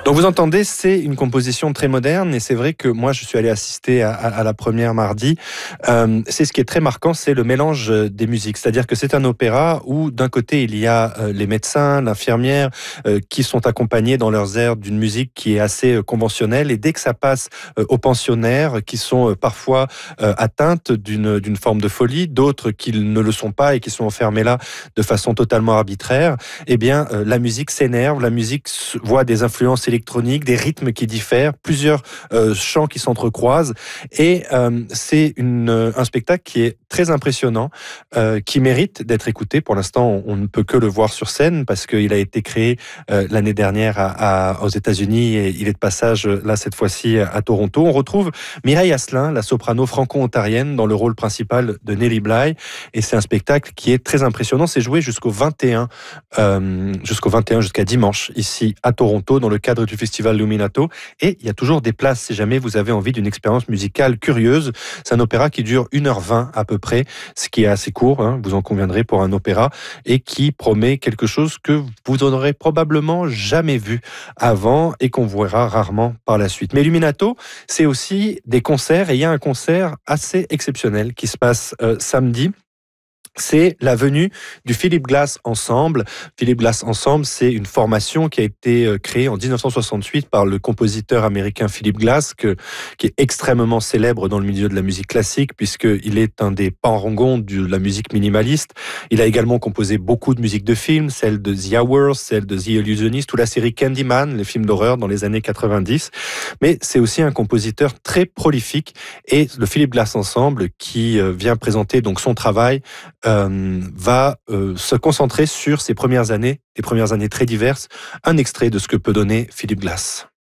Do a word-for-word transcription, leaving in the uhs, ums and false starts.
Donc vous entendez, c'est une composition très moderne et c'est vrai que moi je suis allé assister à, à, à la première mardi. Euh, c'est ce qui est très marquant, c'est le mélange des musiques. C'est-à-dire que c'est un opéra où d'un côté il y a euh, les médecins, l'infirmière euh, qui sont accompagnés dans leurs airs d'une musique qui est assez euh, conventionnelle, et dès que ça passe euh, aux pensionnaires qui sont euh, parfois euh, atteintes d'une d'une forme de folie, d'autres qui ne le sont pas et qui sont enfermés là de façon totalement arbitraire, eh bien euh, la musique s'énerve, la musique voit des influences électroniques, des rythmes qui diffèrent, plusieurs euh, chants qui s'entrecroisent, et euh, c'est une, un spectacle qui est très impressionnant, euh, qui mérite d'être écouté. Pour l'instant, on, on ne peut que le voir sur scène parce qu'il a été créé euh, l'année dernière à, à, aux États-Unis et il est de passage là cette fois-ci à Toronto. On retrouve Mireille Asselin, la soprano franco-ontarienne, dans le rôle principal de Nelly Bly, et c'est un spectacle qui est très impressionnant. C'est joué jusqu'au vingt et un, euh, jusqu'au vingt et un, jusqu'à dimanche, ici à Toronto, dans le cadre du festival Luminato. Et il y a toujours des places si jamais vous avez envie d'une expérience musicale curieuse. C'est un opéra qui dure une heure vingt à peu près, ce qui est assez court, hein, vous en conviendrez, pour un opéra, et qui promet quelque chose que vous n'aurez probablement jamais vu avant et qu'on verra rarement par la suite. Mais Luminato, c'est aussi des concerts, et il y a un concert assez exceptionnel qui se passe euh, samedi. C'est la venue du Philip Glass Ensemble. Philip Glass Ensemble, c'est une formation qui a été créée en dix-neuf cent soixante-huit par le compositeur américain Philip Glass, que, qui est extrêmement célèbre dans le milieu de la musique classique, puisqu'il est un des parangons de la musique minimaliste. Il a également composé beaucoup de musique de films, celle de The Hours, celle de The Illusionist, ou la série Candyman, les films d'horreur dans les années quatre-vingt-dix. Mais c'est aussi un compositeur très prolifique, et le Philip Glass Ensemble, qui vient présenter donc son travail, Euh, va euh, se concentrer sur ses premières années, des premières années très diverses. Un extrait de ce que peut donner Philip Glass.